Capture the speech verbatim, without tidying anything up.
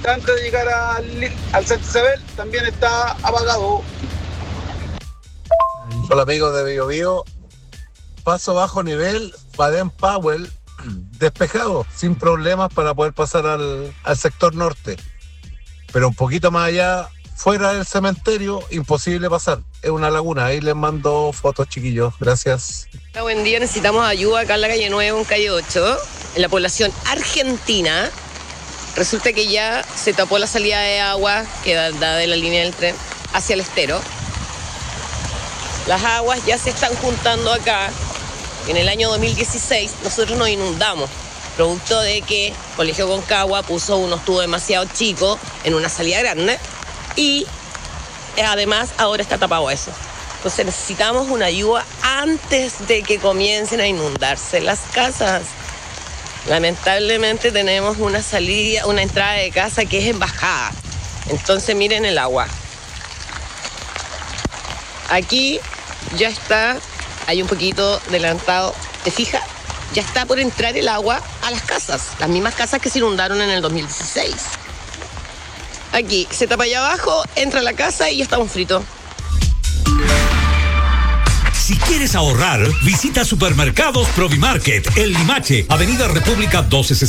antes de llegar al, al Santa Isabel también está apagado. Hola amigos de Bio Bio. Paso bajo nivel, Baden Powell, despejado, sin problemas para poder pasar al, al sector norte. Pero un poquito más allá, fuera del cementerio, imposible pasar. Es una laguna. Ahí les mando fotos, chiquillos. Gracias. Buen día, necesitamos ayuda acá en la calle nueve, en calle ocho, en la población argentina. Resulta que ya se tapó la salida de agua que da, da de la línea del tren hacia el estero. Las aguas ya se están juntando acá. En el año dos mil dieciséis nosotros nos inundamos, producto de que Colegio Concagua puso unos tubos demasiado chicos en una salida grande y además ahora está tapado eso. Entonces necesitamos una ayuda antes de que comiencen a inundarse las casas. Lamentablemente tenemos una salida, una entrada de casa que es en bajada. Entonces miren el agua. Aquí ya está, hay un poquito adelantado, ¿te fijas? Ya está por entrar el agua a las casas, las mismas casas que se inundaron en el dos mil dieciséis. Aquí se tapa allá abajo, entra a la casa y ya estamos fritos. Si quieres ahorrar, visita Supermercados Provimarket, El Limache, Avenida República doce sesenta.